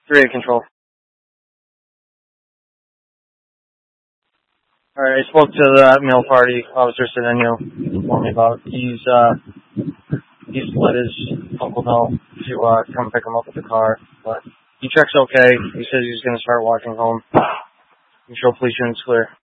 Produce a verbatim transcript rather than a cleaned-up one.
three eight control. Alright, I spoke to the meal party officer Cedeno told me about. He's uh he's let his uncle know to uh come pick him up with the car. But he checks okay. He says he's gonna start walking home. I'm sure police unit's clear.